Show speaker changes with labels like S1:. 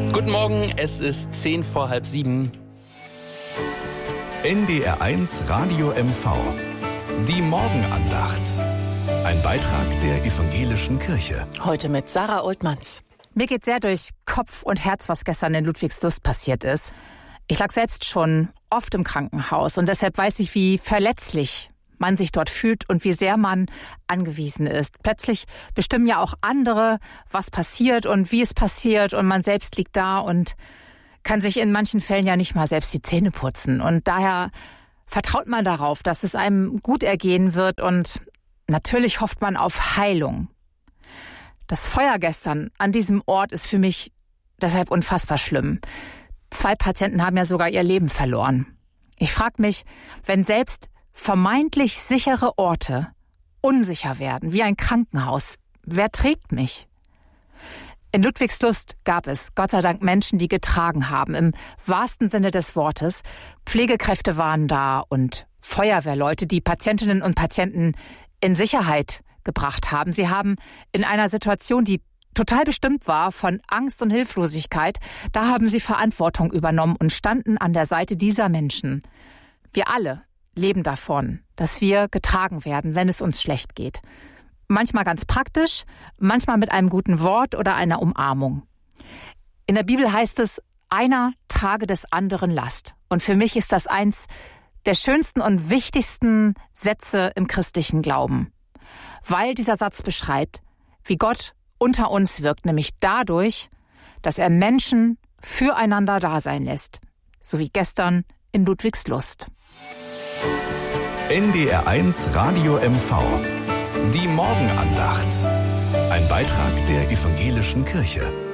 S1: Guten Morgen, es ist 6:10.
S2: NDR1 Radio MV. Die Morgenandacht. Ein Beitrag der Evangelischen Kirche.
S3: Heute mit Sarah Oltmanns.
S4: Mir geht sehr durch Kopf und Herz, was gestern in Ludwigslust passiert ist. Ich lag selbst schon oft im Krankenhaus und deshalb weiß ich, wie verletzlich man sich dort fühlt und wie sehr man angewiesen ist. Plötzlich bestimmen ja auch andere, was passiert und wie es passiert, und man selbst liegt da und kann sich in manchen Fällen ja nicht mal selbst die Zähne putzen. Und daher vertraut man darauf, dass es einem gut ergehen wird, und natürlich hofft man auf Heilung. Das Feuer gestern an diesem Ort ist für mich deshalb unfassbar schlimm. 2 Patienten haben ja sogar ihr Leben verloren. Ich frage mich, wenn selbst vermeintlich sichere Orte unsicher werden, wie ein Krankenhaus, wer trägt mich? In Ludwigslust gab es Gott sei Dank Menschen, die getragen haben, im wahrsten Sinne des Wortes. Pflegekräfte waren da und Feuerwehrleute, die Patientinnen und Patienten in Sicherheit gebracht haben. Sie haben in einer Situation, die total bestimmt war von Angst und Hilflosigkeit, da haben sie Verantwortung übernommen und standen an der Seite dieser Menschen. Wir alle leben davon, dass wir getragen werden, wenn es uns schlecht geht. Manchmal ganz praktisch, manchmal mit einem guten Wort oder einer Umarmung. In der Bibel heißt es, einer trage des anderen Last. Und für mich ist das eins der schönsten und wichtigsten Sätze im christlichen Glauben. Weil dieser Satz beschreibt, wie Gott unter uns wirkt, nämlich dadurch, dass er Menschen füreinander da sein lässt. So wie gestern in Ludwigslust.
S2: NDR1 Radio MV. Die Morgenandacht. Ein Beitrag der Evangelischen Kirche.